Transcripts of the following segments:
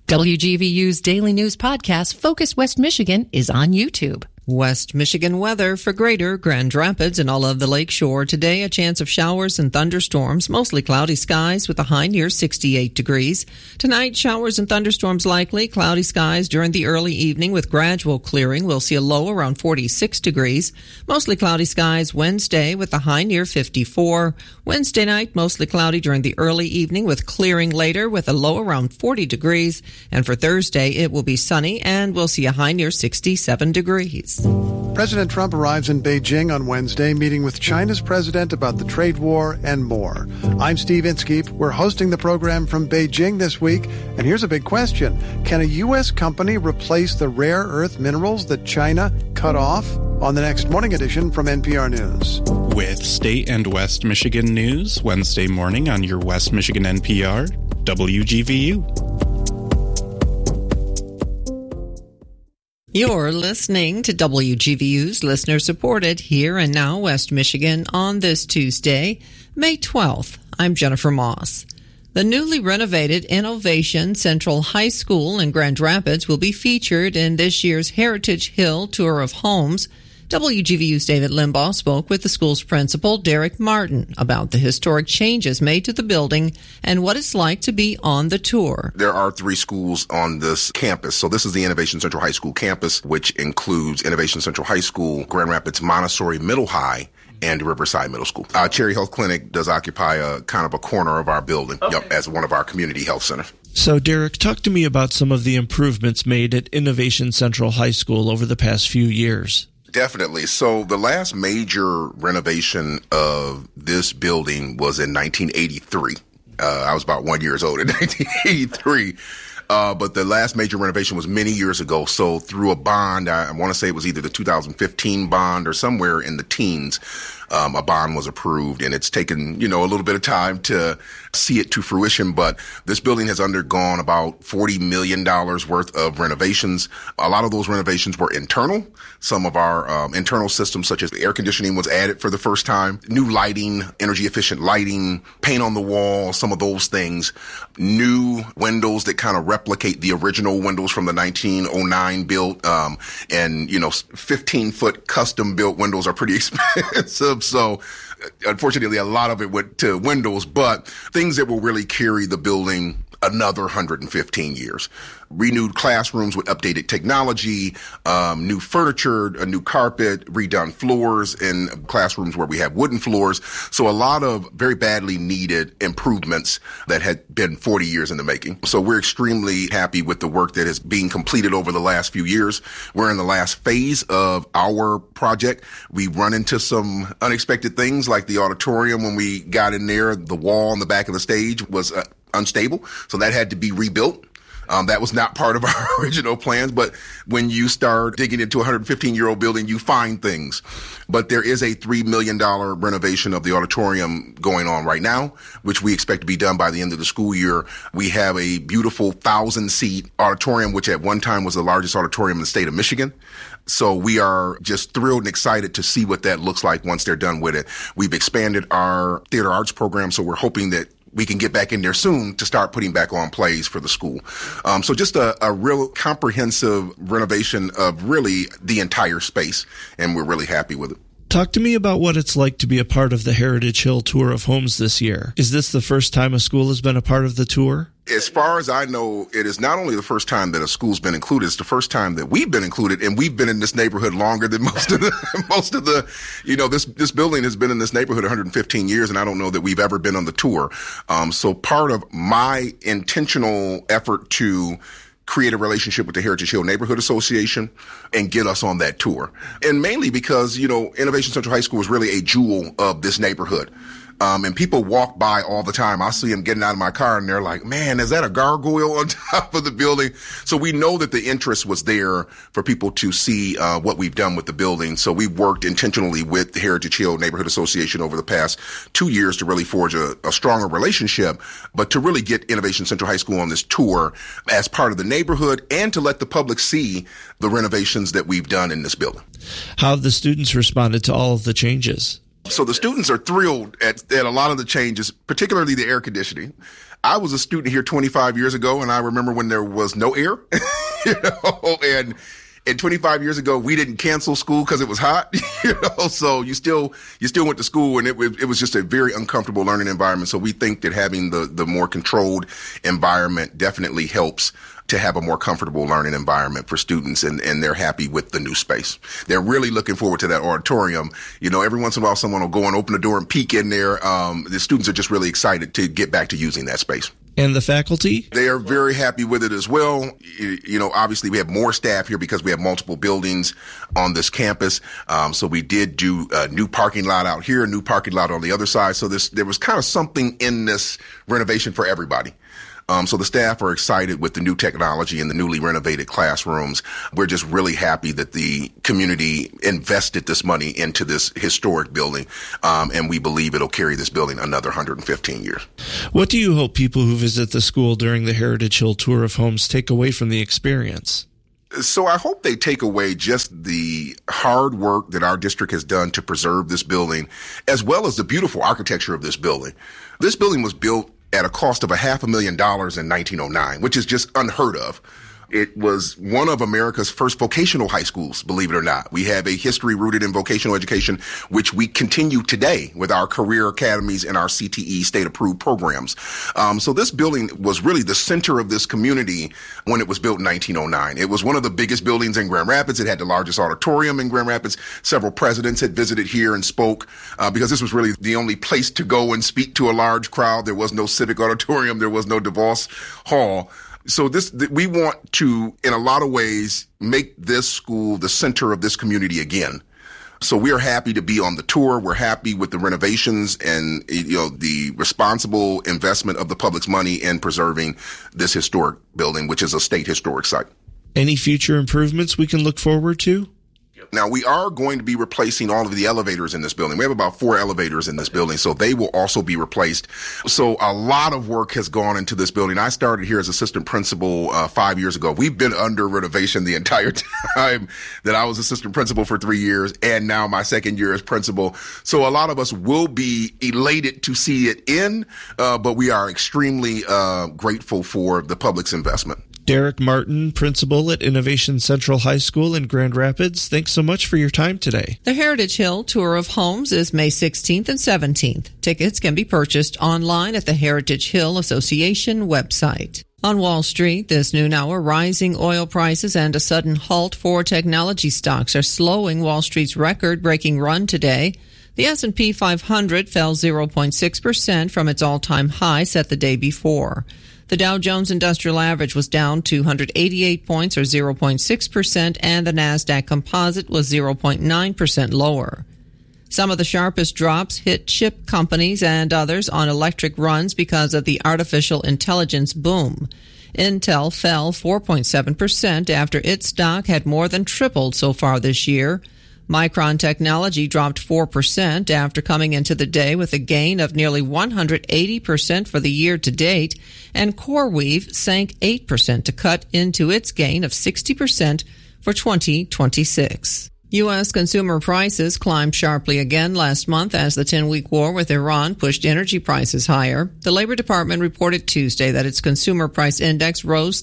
WGVU's daily news podcast, Focus West Michigan, is on YouTube. West Michigan weather for Greater Grand Rapids and all of the lakeshore. Today, a chance of showers and thunderstorms, mostly cloudy skies with a high near 68 degrees. Tonight, showers and thunderstorms likely, cloudy skies during the early evening with gradual clearing. We'll see a low around 46 degrees. Mostly cloudy skies Wednesday with a high near 54. Wednesday night, mostly cloudy during the early evening with clearing later with a low around 40 degrees. And for Thursday, it will be sunny and we'll see a high near 67 degrees. President Trump arrives in Beijing on Wednesday, meeting with China's president about the trade war and more. I'm Steve Inskeep. We're hosting the program from Beijing this week. And here's a big question. Can a U.S. company replace the rare earth minerals that China cut off? On the next Morning Edition from NPR News. With State and West Michigan news, Wednesday morning on your West Michigan NPR, WGVU. You're listening to WGVU's listener-supported Here and Now West Michigan on this Tuesday, May 12th. I'm Jennifer Moss. The newly renovated Innovation Central High School in Grand Rapids will be featured in this year's Heritage Hill Tour of Homes. WGVU's David Limbaugh spoke with the school's principal, Derek Martin, about the historic changes made to the building and what it's like to be on the tour. There are 3 schools on this campus. So this is the Innovation Central High School campus, which includes Innovation Central High School, Grand Rapids Montessori Middle High, and Riverside Middle School. Our Cherry Health Clinic does occupy a kind of a corner of our building as one of our community health centers. So, Derek, talk to me about some of the improvements made at Innovation Central High School over the past few years. Definitely. So the last major renovation of this building was in 1983. I was about 1 year old in 1983. But the last major renovation was many years ago. So through a bond, I want to say it was either the 2015 bond or somewhere in the teens, a bond was approved, and it's taken, a little bit of time to see it to fruition. But this building has undergone about $40 million worth of renovations. A lot of those renovations were internal. Some of our internal systems, such as air conditioning, was added for the first time. New lighting, energy efficient lighting, paint on the wall, some of those things. New windows that kind of replicate the original windows from the 1909 build. And 15-foot custom built windows are pretty expensive. So unfortunately, a lot of it went to windows, but things that will really carry the building another 115 years. Renewed classrooms with updated technology, new furniture, a new carpet, redone floors in classrooms where we have wooden floors. So a lot of very badly needed improvements that had been 40 years in the making. So we're extremely happy with the work that is being completed over the last few years. We're in the last phase of our project. We run into some unexpected things like the auditorium. When we got in there, the wall on the back of the stage was unstable. So that had to be rebuilt. That was not part of our original plans, but when you start digging into a 115-year-old building, you find things. But there is a $3 million renovation of the auditorium going on right now, which we expect to be done by the end of the school year. We have a beautiful 1,000-seat auditorium, which at one time was the largest auditorium in the state of Michigan. So we are just thrilled and excited to see what that looks like once they're done with it. We've expanded our theater arts program, so we're hoping that we can get back in there soon to start putting back on plays for the school. So just a real comprehensive renovation of really the entire space, and we're really happy with it. Talk to me about what it's like to be a part of the Heritage Hill Tour of Homes this year. Is this the first time a school has been a part of the tour? As far as I know, it is not only the first time that a school's been included, it's the first time that we've been included, and we've been in this neighborhood longer than most of the, this building has been in this neighborhood 115 years, and I don't know that we've ever been on the tour. So part of my intentional effort to create a relationship with the Heritage Hill Neighborhood Association and get us on that tour. And mainly because, Innovation Central High School is really a jewel of this neighborhood. And people walk by all the time. I see them getting out of my car and they're like, man, is that a gargoyle on top of the building? So we know that the interest was there for people to see what we've done with the building. So we worked intentionally with the Heritage Hill Neighborhood Association over the past 2 years to really forge a stronger relationship, but to really get Innovation Central High School on this tour as part of the neighborhood and to let the public see the renovations that we've done in this building. How have the students responded to all of the changes? So the students are thrilled at a lot of the changes, particularly the air conditioning. I was a student here 25 years ago, and I remember when there was no air, and 25 years ago, we didn't cancel school because it was hot, so you still went to school, and it was just a very uncomfortable learning environment. So we think that having the more controlled environment definitely helps to have a more comfortable learning environment for students, and they're happy with the new space. They're really looking forward to that auditorium. Every once in a while someone will go and open the door and peek in there. The students are just really excited to get back to using that space. And the faculty? They are very happy with it as well. Obviously we have more staff here because we have multiple buildings on this campus. So we did do a new parking lot out here, a new parking lot on the other side. So there was kind of something in this renovation for everybody. So the staff are excited with the new technology and the newly renovated classrooms. We're just really happy that the community invested this money into this historic building, and we believe it'll carry this building another 115 years. What do you hope people who visit the school during the Heritage Hill Tour of Homes take away from the experience? So I hope they take away just the hard work that our district has done to preserve this building, as well as the beautiful architecture of this building. This building was built at a cost of $500,000 in 1909, which is just unheard of. It was one of America's first vocational high schools, believe it or not. We have a history rooted in vocational education, which we continue today with our career academies and our CTE state-approved programs. So this building was really the center of this community when it was built in 1909. It was one of the biggest buildings in Grand Rapids. It had the largest auditorium in Grand Rapids. Several presidents had visited here and spoke because this was really the only place to go and speak to a large crowd. There was no civic auditorium. There was no DeVos Hall. So we want to, in a lot of ways, make this school the center of this community again. So we are happy to be on the tour. We're happy with the renovations and, the responsible investment of the public's money in preserving this historic building, which is a state historic site. Any future improvements we can look forward to? Now, we are going to be replacing all of the elevators in this building. We have about 4 elevators in this building, so they will also be replaced. So a lot of work has gone into this building. I started here as assistant principal 5 years ago. We've been under renovation the entire time that I was assistant principal for 3 years, and now my second year as principal. So a lot of us will be elated to see it in, but we are extremely grateful for the public's investment. Derek Martin, principal at Innovation Central High School in Grand Rapids, thanks so much for your time today. The Heritage Hill Tour of Homes is May 16th and 17th. Tickets can be purchased online at the Heritage Hill Association website. On Wall Street this noon hour, rising oil prices and a sudden halt for technology stocks are slowing Wall Street's record-breaking run today. The S&P 500 fell 0.6% from its all-time high set the day before. The Dow Jones Industrial Average was down 288 points or 0.6%, and the NASDAQ Composite was 0.9% lower. Some of the sharpest drops hit chip companies and others on electric runs because of the artificial intelligence boom. Intel fell 4.7% after its stock had more than tripled so far this year. Micron Technology dropped 4% after coming into the day with a gain of nearly 180% for the year to date, and CoreWeave sank 8% to cut into its gain of 60% for 2026. U.S. consumer prices climbed sharply again last month as the 10-week war with Iran pushed energy prices higher. The Labor Department reported Tuesday that its consumer price index rose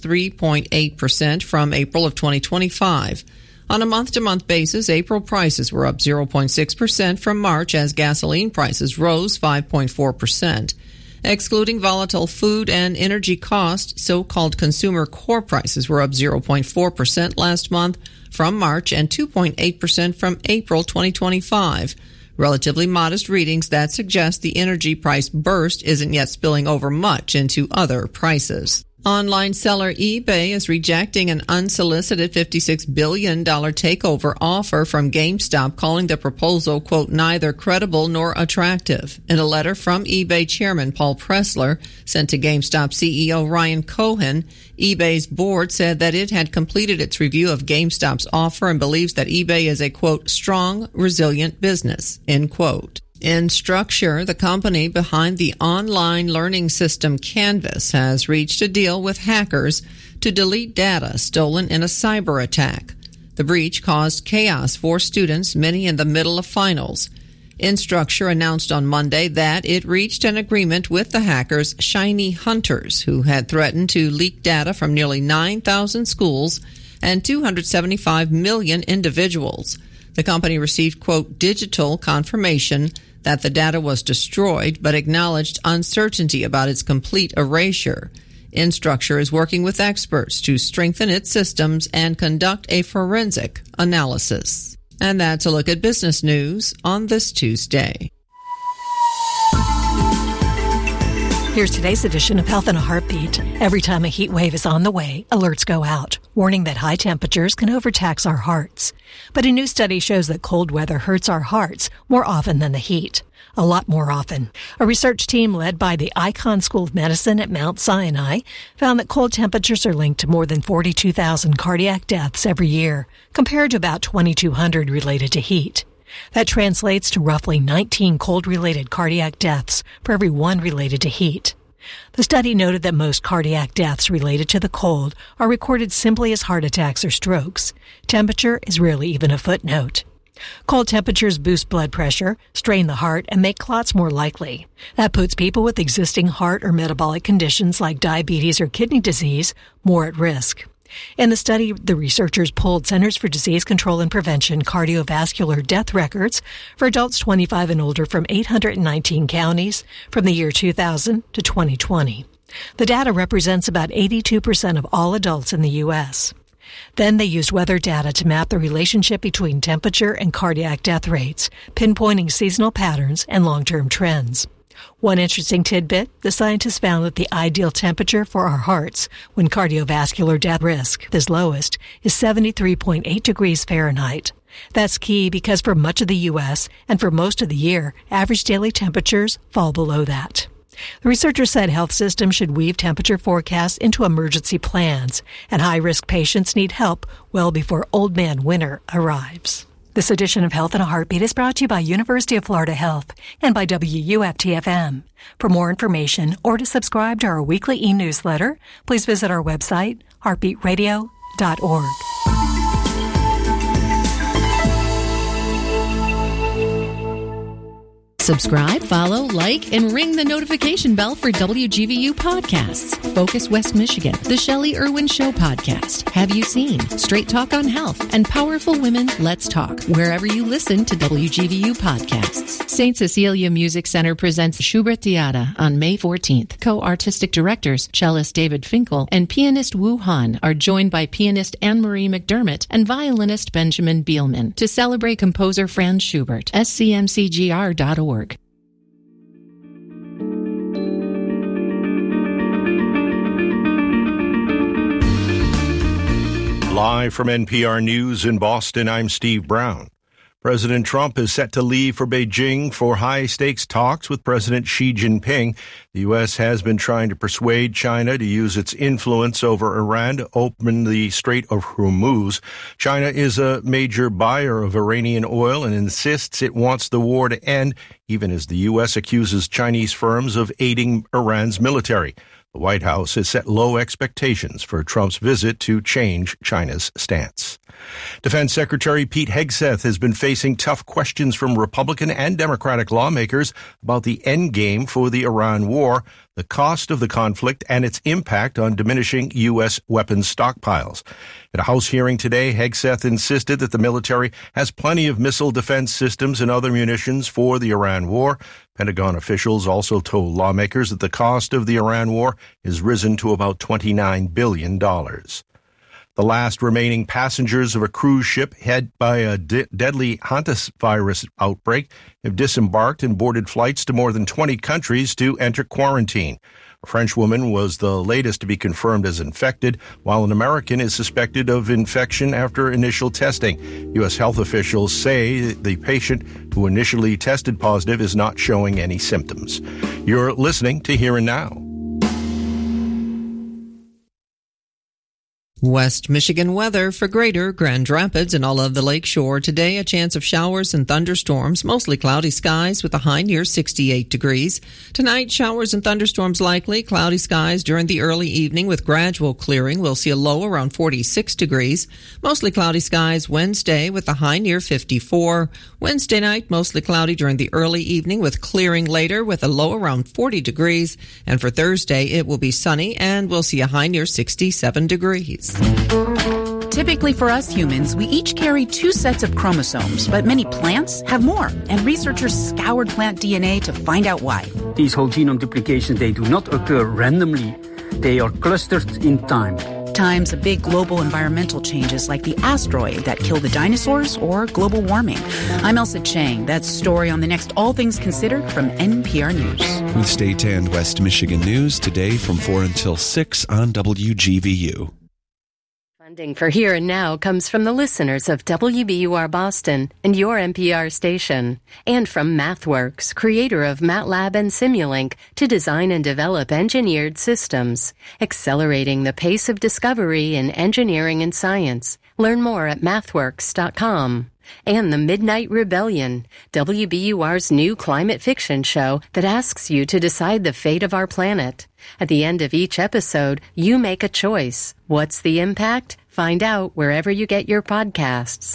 3.8% from April of 2025. On a month-to-month basis, April prices were up 0.6% from March as gasoline prices rose 5.4%. Excluding volatile food and energy costs, so-called consumer core prices were up 0.4% last month from March and 2.8% from April 2025. Relatively modest readings that suggest the energy price burst isn't yet spilling over much into other prices. Online seller eBay is rejecting an unsolicited $56 billion takeover offer from GameStop, calling the proposal, quote, neither credible nor attractive. In a letter from eBay chairman Paul Pressler sent to GameStop CEO Ryan Cohen, eBay's board said that it had completed its review of GameStop's offer and believes that eBay is a, quote, strong, resilient business, end quote. Instructure, the company behind the online learning system Canvas, has reached a deal with hackers to delete data stolen in a cyber attack. The breach caused chaos for students, many in the middle of finals. Instructure announced on Monday that it reached an agreement with the hackers Shiny Hunters, who had threatened to leak data from nearly 9,000 schools and 275 million individuals. The company received, quote, digital confirmation that the data was destroyed, but acknowledged uncertainty about its complete erasure. Instructure is working with experts to strengthen its systems and conduct a forensic analysis. And that's a look at business news on this Tuesday. Here's today's edition of Health in a Heartbeat. Every time a heat wave is on the way, alerts go out, warning that high temperatures can overtax our hearts. But a new study shows that cold weather hurts our hearts more often than the heat. A lot more often. A research team led by the Icahn School of Medicine at Mount Sinai found that cold temperatures are linked to more than 42,000 cardiac deaths every year, compared to about 2,200 related to heat. That translates to roughly 19 cold-related cardiac deaths for every one related to heat. The study noted that most cardiac deaths related to the cold are recorded simply as heart attacks or strokes. Temperature is rarely even a footnote. Cold temperatures boost blood pressure, strain the heart, and make clots more likely. That puts people with existing heart or metabolic conditions like diabetes or kidney disease more at risk. In the study, the researchers pulled Centers for Disease Control and Prevention cardiovascular death records for adults 25 and older from 819 counties from the year 2000 to 2020. The data represents about 82% of all adults in the U.S. Then they used weather data to map the relationship between temperature and cardiac death rates, pinpointing seasonal patterns and long-term trends. One interesting tidbit, the scientists found that the ideal temperature for our hearts when cardiovascular death risk is lowest is 73.8 degrees Fahrenheit. That's key because for much of the U.S. and for most of the year, average daily temperatures fall below that. The researchers said health systems should weave temperature forecasts into emergency plans, and high-risk patients need help well before old man winter arrives. This edition of Health in a Heartbeat is brought to you by University of Florida Health and by WUFT-FM. For more information or to subscribe to our weekly e-newsletter, please visit our website, heartbeatradio.org. Subscribe, follow, like, and ring the notification bell for WGVU podcasts. Focus West Michigan, The Shelley Irwin Show podcast, Have You Seen, Straight Talk on Health, and Powerful Women, Let's Talk, wherever you listen to WGVU podcasts. St. Cecilia Music Center presents Schubertiada on May 14th. Co-artistic directors, cellist David Finkel and pianist Wu Han are joined by pianist Anne-Marie McDermott and violinist Benjamin Bielman to celebrate composer Franz Schubert. scmcgr.org. Live from NPR News in Boston, I'm Steve Brown. President Trump is set to leave for Beijing for high-stakes talks with President Xi Jinping. The U.S. has been trying to persuade China to use its influence over Iran to open the Strait of Hormuz. China is a major buyer of Iranian oil and insists it wants the war to end, even as the U.S. accuses Chinese firms of aiding Iran's military. The White House has set low expectations for Trump's visit to change China's stance. Defense Secretary Pete Hegseth has been facing tough questions from Republican and Democratic lawmakers about the end game for the Iran war, the cost of the conflict, and its impact on diminishing U.S. weapons stockpiles. At a House hearing today, Hegseth insisted that the military has plenty of missile defense systems and other munitions for the Iran war. Pentagon officials also told lawmakers that the cost of the Iran war has risen to about $29 billion. The last remaining passengers of a cruise ship hit by a deadly hantavirus outbreak have disembarked and boarded flights to more than 20 countries to enter quarantine. A French woman was the latest to be confirmed as infected, while an American is suspected of infection after initial testing. U.S. health officials say the patient who initially tested positive is not showing any symptoms. You're listening to Here and Now. West Michigan weather for Greater Grand Rapids and all of the Lakeshore. Today, a chance of showers and thunderstorms, mostly cloudy skies with a high near 68 degrees. Tonight, showers and thunderstorms likely, cloudy skies during the early evening with gradual clearing. We'll see a low around 46 degrees. Mostly cloudy skies Wednesday with a high near 54. Wednesday night, mostly cloudy during the early evening with clearing later with a low around 40 degrees. And for Thursday, it will be sunny and we'll see a high near 67 degrees. Typically for us humans, we each carry 2 sets of chromosomes, but many plants have more, and researchers scoured plant DNA to find out why. These whole genome duplications, they do not occur randomly. They are clustered in time. Times of big global environmental changes like the asteroid that killed the dinosaurs or global warming. I'm Elsa Chang. That's story on the next All Things Considered from NPR News. With Stay Tuned West Michigan News today from 4 until 6 on WGVU. Funding for Here and Now comes from the listeners of WBUR Boston and your NPR station, and from MathWorks, creator of MATLAB and Simulink, to design and develop engineered systems, accelerating the pace of discovery in engineering and science. Learn more at mathworks.com. And The Midnight Rebellion, WBUR's new climate fiction show that asks you to decide the fate of our planet. At the end of each episode, you make a choice. What's the impact? Find out wherever you get your podcasts.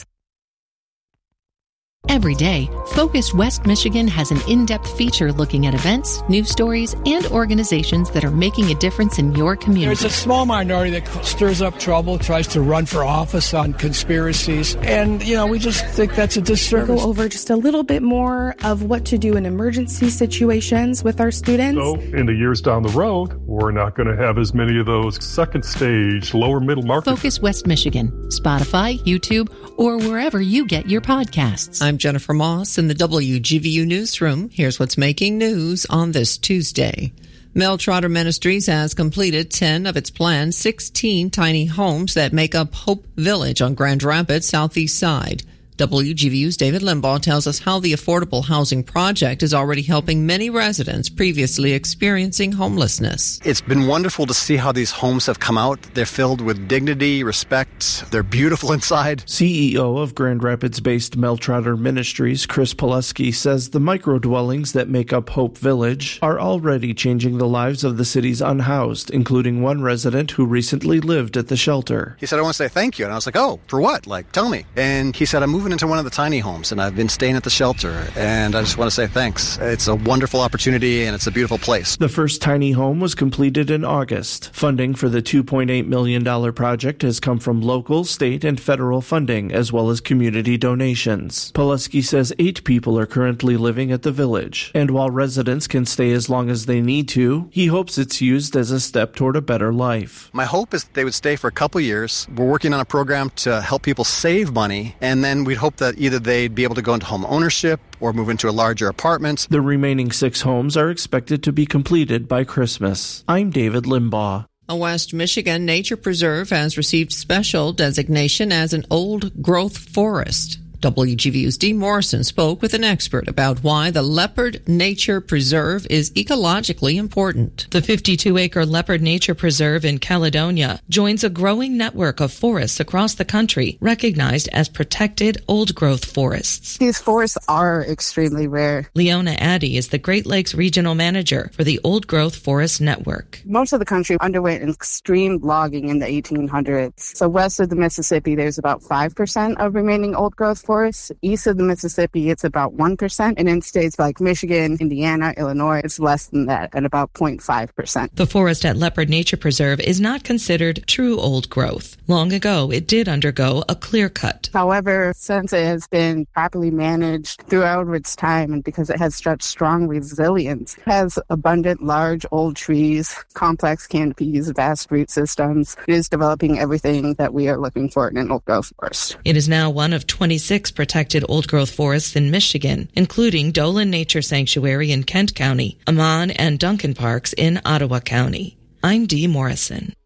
Every day, Focus West Michigan has an in-depth feature looking at events, news stories, and organizations that are making a difference in your community. There's a small minority that stirs up trouble, tries to run for office on conspiracies, and, we just think that's a disservice. Go over just a little bit more of what to do in emergency situations with our students. So, in the years down the road, we're not going to have as many of those second stage, lower middle market. Focus West Michigan, Spotify, YouTube, or wherever you get your podcasts. I'm Jennifer Moss in the WGVU newsroom. Here's what's making news on this Tuesday. Mel Trotter Ministries has completed 10 of its planned 16 tiny homes that make up Hope Village on Grand Rapids' southeast side. WGVU's David Limbaugh tells us how the affordable housing project is already helping many residents previously experiencing homelessness. It's been wonderful to see how these homes have come out. They're filled with dignity, respect. They're beautiful inside. CEO of Grand Rapids-based Mel Trotter Ministries, Chris Pulaski, says the micro-dwellings that make up Hope Village are already changing the lives of the city's unhoused, including one resident who recently lived at the shelter. He said, I want to say thank you. And I was like, oh, for what? Tell me. And he said, I'm moving into one of the tiny homes, and I've been staying at the shelter, and I just want to say thanks. It's a wonderful opportunity, and it's a beautiful place. The first tiny home was completed in August. Funding for the $2.8 million project has come from local, state, and federal funding, as well as community donations. Pulaski says 8 people are currently living at the village, and while residents can stay as long as they need to, he hopes it's used as a step toward a better life. My hope is that they would stay for a couple years. We're working on a program to help people save money, and then we'd hope that either they'd be able to go into home ownership or move into a larger apartment. The remaining 6 homes are expected to be completed by Christmas. I'm David Limbaugh. A West Michigan nature preserve has received special designation as an old growth forest. WGVU's Dee Morrison spoke with an expert about why the Leopard Nature Preserve is ecologically important. The 52-acre Leopard Nature Preserve in Caledonia joins a growing network of forests across the country recognized as protected old-growth forests. These forests are extremely rare. Leona Addy is the Great Lakes Regional Manager for the Old Growth Forest Network. Most of the country underwent extreme logging in the 1800s. So west of the Mississippi, there's about 5% of remaining old-growth forests. East of the Mississippi, it's about 1%. And in states like Michigan, Indiana, Illinois, it's less than that at about 0.5%. The forest at Leopard Nature Preserve is not considered true old growth. Long ago, it did undergo a clear cut. However, since it has been properly managed throughout its time and because it has such strong resilience, it has abundant large old trees, complex canopies, vast root systems. It is developing everything that we are looking for in an old growth forest. It is now one of 26 protected old-growth forests in Michigan, including Dolan Nature Sanctuary in Kent County, Amman and Duncan Parks in Ottawa County. I'm Dee Morrison.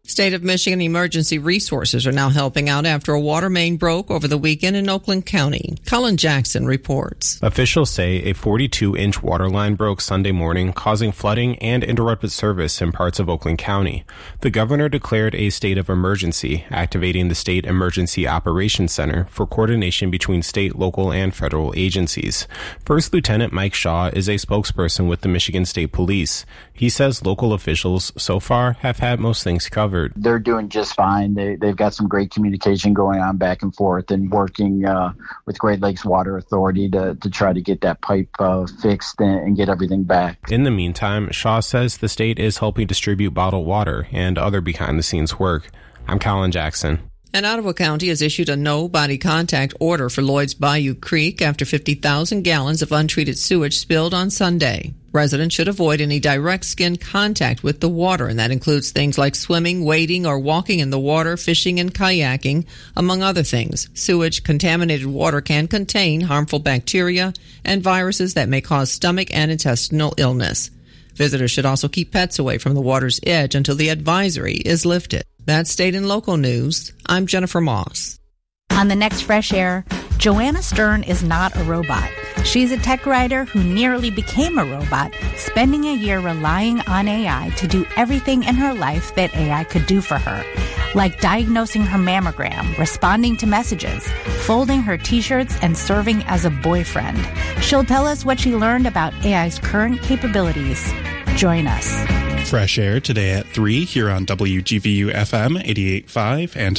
State of Michigan emergency resources are now helping out after a water main broke over the weekend in Oakland County. Colin Jackson reports. Officials say a 42-inch water line broke Sunday morning, causing flooding and interrupted service in parts of Oakland County. The governor declared a state of emergency, activating the State Emergency Operations Center for coordination between state, local, and federal agencies. First Lieutenant Mike Shaw is a spokesperson with the Michigan State Police. He says local officials so far have had most things covered. They're doing just fine. They've got some great communication going on back and forth and working with Great Lakes Water Authority to try to get that pipe fixed and get everything back. In the meantime, Shaw says the state is helping distribute bottled water and other behind-the-scenes work. I'm Colin Jackson. And Ottawa County has issued a no body contact order for Lloyd's Bayou Creek after 50,000 gallons of untreated sewage spilled on Sunday. Residents should avoid any direct skin contact with the water, and that includes things like swimming, wading, or walking in the water, fishing, and kayaking, among other things. Sewage-contaminated water can contain harmful bacteria and viruses that may cause stomach and intestinal illness. Visitors should also keep pets away from the water's edge until the advisory is lifted. That's state and local news. I'm Jennifer Moss. On the next Fresh Air, Joanna Stern is not a robot. She's a tech writer who nearly became a robot, spending a year relying on AI to do everything in her life that AI could do for her, like diagnosing her mammogram, responding to messages, folding her t-shirts, and serving as a boyfriend. She'll tell us what she learned about AI's current capabilities. Join us. Fresh Air today at 3 here on WGVU FM 88.5 and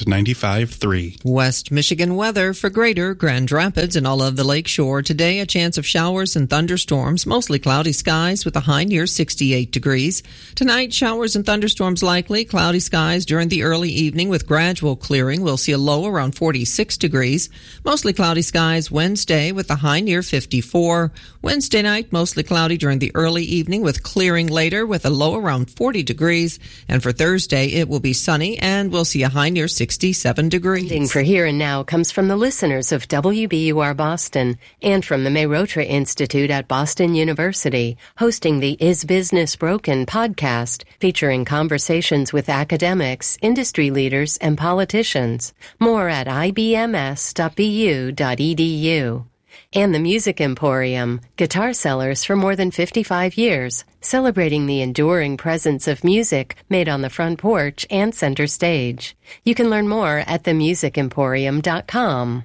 95.3. West Michigan weather for greater Grand Rapids and all of the lakeshore. Today, a chance of showers and thunderstorms, mostly cloudy skies with a high near 68 degrees. Tonight, showers and thunderstorms likely, cloudy skies during the early evening with gradual clearing. We'll see a low around 46 degrees. Mostly cloudy skies Wednesday with a high near 54. Wednesday night, mostly cloudy during the early evening with clearing later with a low around 40 degrees. And for Thursday, it will be sunny and we'll see a high near 67 degrees. Funding for Here and Now comes from the listeners of WBUR Boston and from the Mayrotra Institute at Boston University, hosting the Is Business Broken podcast, featuring conversations with academics, industry leaders, and politicians. More at ibms.bu.edu. And the Music Emporium, guitar sellers for more than 55 years, celebrating the enduring presence of music made on the front porch and center stage. You can learn more at themusicemporium.com.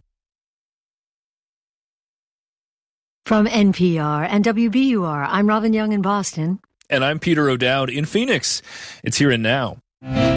From NPR and WBUR, I'm Robin Young in Boston. And I'm Peter O'Dowd in Phoenix. It's Here and Now.